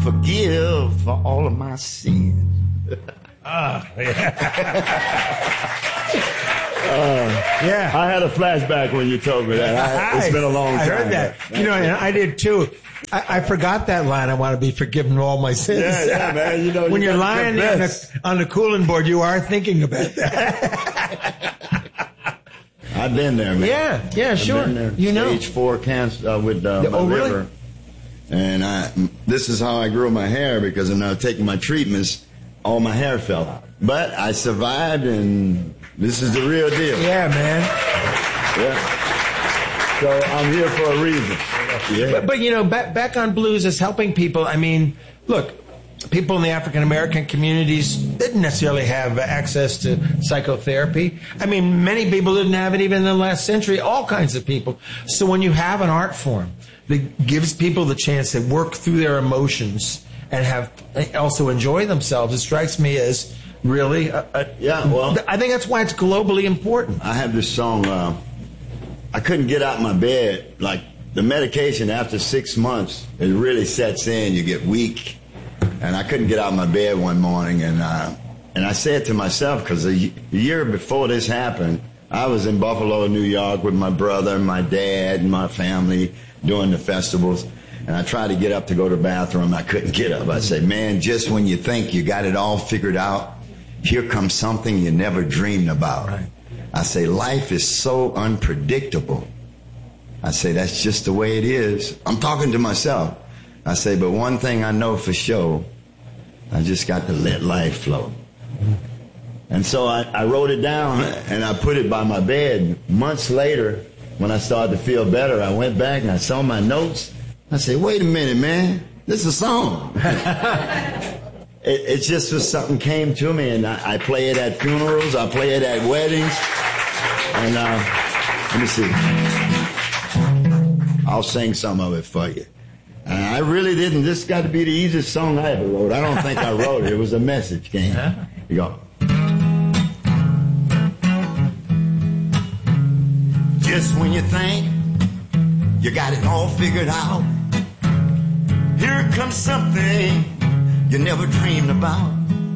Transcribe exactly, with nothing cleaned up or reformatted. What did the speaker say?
forgive for all of my sins. Ah, yeah. uh, yeah. I had a flashback when you told me that. I, it's been a long time. I heard that. You know, and I did too. I, I forgot that line. I want to be forgiven of all my sins. Yeah, yeah, man. You know, when you you're lying on the, on the cooling board, you are thinking about that. I've been there, man. Yeah, yeah, I've sure. Been there. You know, stage four cancer uh, with uh, yeah, my oh, liver. really? And I, this is how I grew my hair, because when I was taking my treatments, all my hair fell out. But I survived, and this is the real deal. Yeah, man. Yeah. So I'm here for a reason. Yeah. But, but you know, back, back on Blues is helping people. I mean, look, people in the African American communities didn't necessarily have access to psychotherapy. I mean, many people didn't have it even in the last century, all kinds of people. So when you have an art form that gives people the chance to work through their emotions and have also enjoy themselves, it strikes me as really a, a, yeah, well, I think that's why it's globally important. I have this song, uh, I couldn't get out of my bed. Like, the medication after six months, it really sets in. You get weak. And I couldn't get out of my bed one morning, and uh, and I said to myself, because a year before this happened, I was in Buffalo, New York with my brother, my dad, and my family doing the festivals. And I tried to get up to go to the bathroom. I couldn't get up. I said, man, just when you think you got it all figured out, here comes something you never dreamed about. Right. I say, life is so unpredictable. I say, that's just the way it is. I'm talking to myself. I say, but one thing I know for sure, I just got to let life flow. And so I, I wrote it down, and I put it by my bed. Months later, when I started to feel better, I went back and I saw my notes. I said, wait a minute, man, this is a song. it, it just was something came to me, and I, I play it at funerals, I play it at weddings. And uh, let me see. I'll sing some of it for you. And I really didn't. This got to be the easiest song I ever wrote. I don't think I wrote it. It was a message game. Yeah. You go. Just when you think you got it all figured out, here comes something you never dreamed about.